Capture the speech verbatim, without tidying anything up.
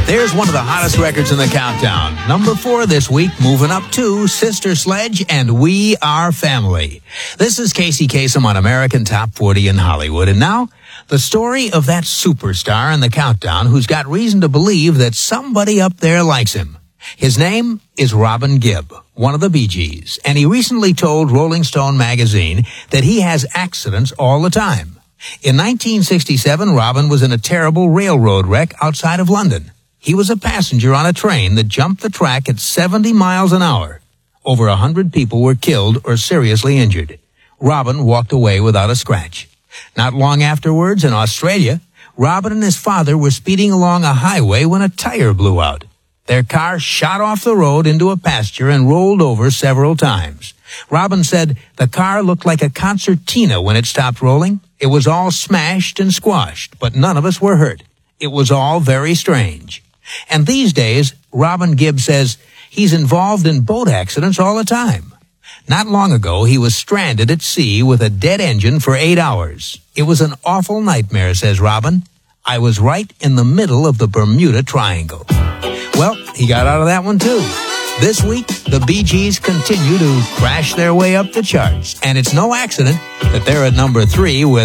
There's one of the hottest records in the countdown. Number four this week, moving up to Sister Sledge and We Are Family. This is Casey Kasem on American Top forty in Hollywood. And now, the story of that superstar in the countdown who's got reason to believe that somebody up there likes him. His name is Robin Gibb, one of the Bee Gees, and he recently told Rolling Stone magazine that he has accidents all the time. In nineteen sixty-seven, Robin was in a terrible railroad wreck outside of London. He was a passenger on a train that jumped the track at seventy miles an hour. Over a hundred people were killed or seriously injured. Robin walked away without a scratch. Not long afterwards, in Australia, Robin and his father were speeding along a highway when a tire blew out. Their car shot off the road into a pasture and rolled over several times. Robin said the car looked like a concertina when it stopped rolling. It was all smashed and squashed, but none of us were hurt. It was all very strange. And these days, Robin Gibb says he's involved in boat accidents all the time. Not long ago, he was stranded at sea with a dead engine for eight hours. It was an awful nightmare, says Robin. I was right in the middle of the Bermuda Triangle. Well, he got out of that one, too. This week, the Bee Gees continue to crash their way up the charts. And it's no accident that they're at number three with